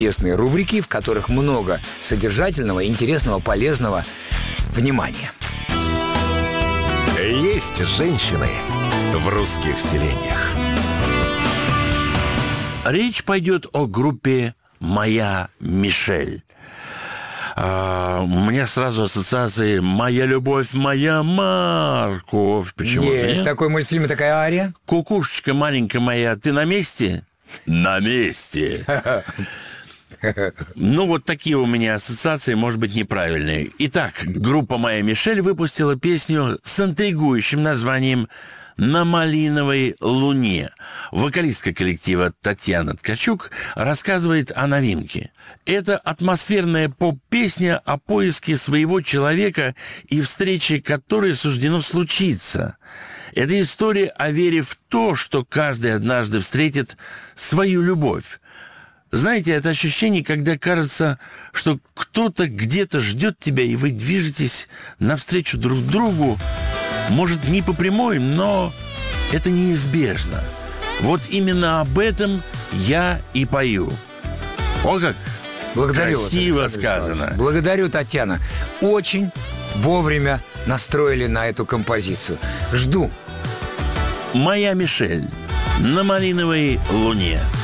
Интересные рубрики, в которых много содержательного, интересного, полезного внимания. Есть женщины в русских селениях. Речь пойдет о группе «Моя Мишель». У меня сразу ассоциации «Моя любовь, моя морковь». Почему-то. Есть такой мультфильм и такая ария. «Кукушечка маленькая моя, ты на месте?» «На месте». Ну, вот такие у меня ассоциации, может быть, неправильные. Итак, группа «Моя Мишель» выпустила песню с интригующим названием «На малиновой луне». Вокалистка коллектива Татьяна Ткачук рассказывает о новинке. Это атмосферная поп-песня о поиске своего человека и встрече, которой суждено случиться. Это история о вере в то, что каждый однажды встретит свою любовь. Знаете, это ощущение, когда кажется, что кто-то где-то ждет тебя, и вы движетесь навстречу друг другу, может, не по прямой, но это неизбежно. Вот именно об этом я и пою. О, как Благодарю красиво вас, сказано. Благодарю, Татьяна. Очень вовремя настроили на эту композицию. Жду. «Моя Мишель» на малиновой луне.